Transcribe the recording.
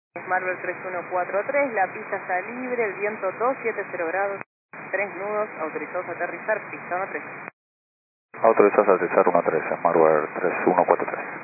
Marvel 3143, la pista está libre, el viento 270 grados, 3 nudos, autorizados a aterrizar, pista 13. Autorizados a aterrizar 13, Marvel 3143.